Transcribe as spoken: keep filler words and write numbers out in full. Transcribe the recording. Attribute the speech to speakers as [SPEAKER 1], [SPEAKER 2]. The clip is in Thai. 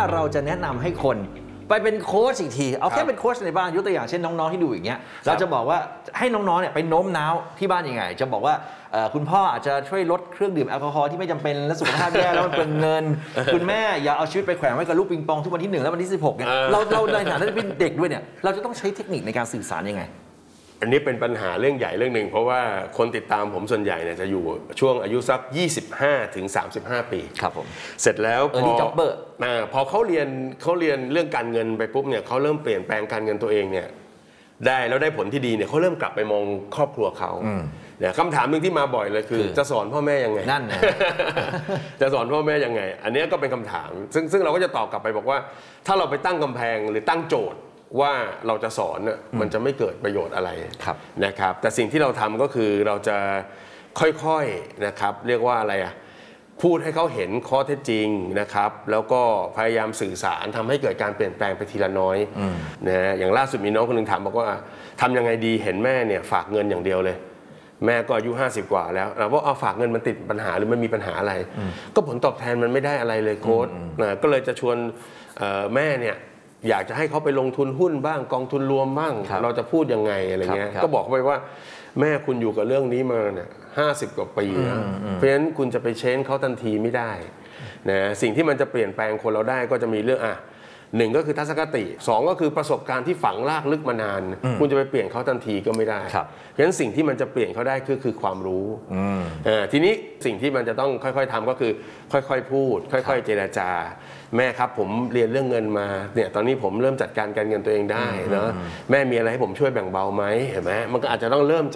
[SPEAKER 1] เราจะแนะนำให้คนไปเป็นโค้ชอีกทีเอาแค่เป็นโค้ชในบ้านยกตัวอย่างเช่นน้องๆที่ดูอย่างเงี้ยเราจะบอกว่าให้น้องๆเนี่ยไปโน้มน้าวที่บ้านยังไงจะบอกว่าคุณพ่ออาจจะช่วยลดเครื่องดื่มแอลกอฮอล์ที่ไม่จำเป็นและสุขภาพแย่แล้วมันเปลืองเงินคุณแม่อย่าเอาชีวิตไปแขวนไว้กับลูกปิงปองทุกวันที่หนึ่งและวันที่สิบหกเนี่ยเราเราในฐานะที่เป็นเด็กด้วยเนี่ยเราจะต้องใช้เทคนิคในการสื่อสารยังไง
[SPEAKER 2] อันนี้เป็นปัญหาเรื่องใหญ่เรื่องหนึ่งเพราะว่าคนติดตามผมส่วนใหญ่เนี่ยจะอยู่ช่วงอายุสักยี่สิบห้าถึงสามสิบห้าปี
[SPEAKER 1] ครับผม
[SPEAKER 2] เสร็จแล้วพอ
[SPEAKER 1] Early Jobber
[SPEAKER 2] พอเขาเรียนเขาเรียนเรื่องการเงินไปปุ๊บเนี่ยเขาเริ่มเปลี่ยนแปลงการเงินตัวเองเนี่ยได้แล้วได้ผลที่ดีเนี่ยเขาเริ่มกลับไปมองครอบครัวเขาเนี่ยคำถามหนึ่งที่มาบ่อยเลยคือจะสอนพ่อแม่ยังไง
[SPEAKER 1] นั่นนะ
[SPEAKER 2] จะสอนพ่อแม่ยังไงอันนี้ก็เป็นคำถามซึ่งซึ่งเราก็จะตอบกลับไปบอกว่าถ้าเราไปตั้งกำแพงหรือตั้งโจทย์ว่าเราจะสอนน่ะมันจะไม่เกิดประโยชน์อะไรนะครับแต่สิ่งที่เราทำก็คือเราจะค่อยๆนะครับเรียกว่าอะไรอ่ะพูดให้เขาเห็นข้อเท็จจริงนะครับแล้วก็พยายามสื่อสารทำให้เกิดการเปลี่ยนแปลงไปทีละน้อยนะอย่างล่าสุดมีน้องคนหนึ่งถามบอกว่าทำยังไงดีเห็นแม่เนี่ยฝากเงินอย่างเดียวเลยแม่ก็อายุห้าสิบกว่าแล้วเราว่าเอาฝากเงินมันติดปัญหาหรือมันมีปัญหาอะไรก็ผลตอบแทนมันไม่ได้อะไรเลยโค้ชนะก็เลยจะชวนแม่เนี่ยอยากจะให้เขาไปลงทุนหุ้นบ้างกองทุนรวมบ้างเราจะพูดยังไงอะไรเงี้ยก็บอกไปว่าแม่คุณอยู่กับเรื่องนี้มาเนี่ยห้าสิบกว่าปีนะเพราะฉะนั้นคุณจะไปเชนเขาทันทีไม่ได้นะสิ่งที่มันจะเปลี่ยนแปลงคนเราได้ก็จะมีเรื่องอ่ะหนึ่งก็คือทัศนคติสองก็คือประสบการณ์ที่ฝังรากลึกมานานคุณจะไปเปลี่ยนเขาทันทีก็ไม่ได้เพราะฉะนั้นสิ่งที่มันจะเปลี่ยนเขาได้คือคือความรู้ทีนี้สิ่งที่มันจะต้องค่อยๆทำก็คือค่อยๆพูดค่อยๆเจรจาแม่ครับผมเรียนเรื่องเงินมาเนี่ยตอนนี้ผมเริ่มจัดการการเงินตัวเองได้นะแม่มีอะไรให้ผมช่วยแบ่งเบาไหมเห็นไหมมันก็อาจจะต้องเริ่ม